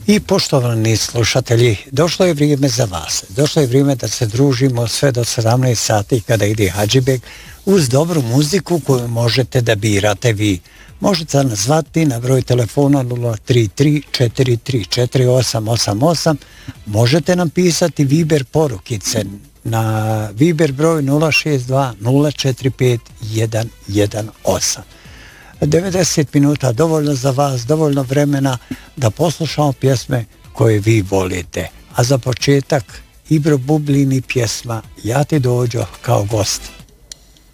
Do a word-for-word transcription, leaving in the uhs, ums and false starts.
I poštovani slušatelji, došlo je vrijeme za vas. Došlo je vrijeme da se družimo sve do sedamnaest sati kada ide Hadžibek uz dobru muziku koju možete da birate vi. Možete nas zvati na broj telefona nula tri tri četiri tri četiri osam osam osam. Možete nam pisati Viber porukice na Viber broj nula šest dva nula četiri pet jedan jedan osam. devedeset minuta dovoljno za vas, dovoljno vremena da poslušamo pjesme koje vi volite. A za početak Ibro Bublin i pjesma Ja ti dođo kao gost.